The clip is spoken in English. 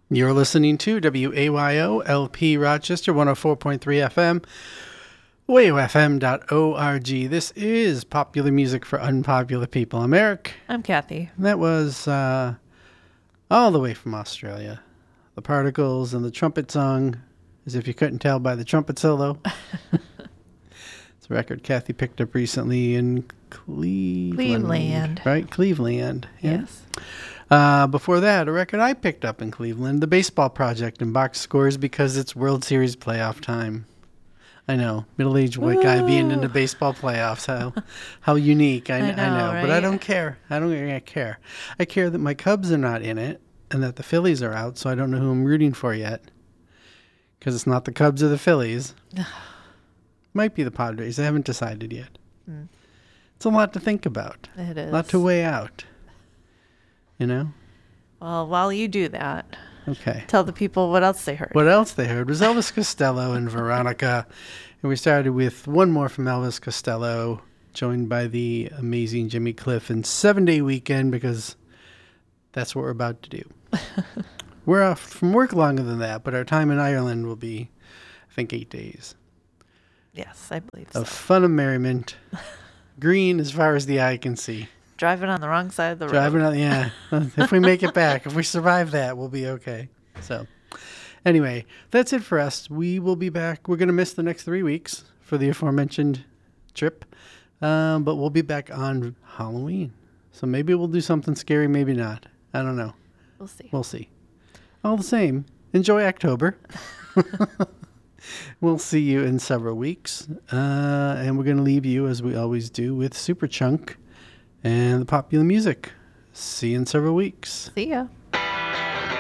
You're listening to WAYO LP Rochester 104.3 FM, wayofm.org. This is popular music for unpopular people. I'm Eric. I'm Kathy. That was all the way from Australia. The Particles and the Trumpet Song, as if you couldn't tell by the trumpet solo. It's a record Kathy picked up recently in Cleveland. Right? Cleveland. Yeah. Yes. Before that, a record I picked up in Cleveland, The Baseball Project and Box Scores, because it's World Series playoff time. I know, middle-aged white guy being into baseball playoffs. How unique. I know, right? But I don't care. I don't really care. I care that my Cubs are not in it and that the Phillies are out, so I don't know who I'm rooting for yet. Because it's not the Cubs or the Phillies. Might be the Padres. I haven't decided yet. It's a lot to think about. It is. A lot to weigh out. You know? Well, while you do that, okay. Tell the people what else they heard. What else they heard was Elvis Costello and Veronica. And we started with one more from Elvis Costello, joined by the amazing Jimmy Cliff and 7-Day Weekend, because that's what we're about to do. We're off from work longer than that, but our time in Ireland will be, I think, 8 days. Yes, I believe so. Of fun and merriment. Green as far as the eye can see. Driving on the wrong side of the road. Yeah. If we make it back, if we survive that, we'll be okay. So, anyway, that's it for us. We will be back. We're going to miss the next 3 weeks for the aforementioned trip, but we'll be back on Halloween. So maybe we'll do something scary, maybe not. I don't know. We'll see. All the same, enjoy October. We'll see you in several weeks, and we're going to leave you, as we always do, with Superchunk and the popular music. See you in several weeks. See ya.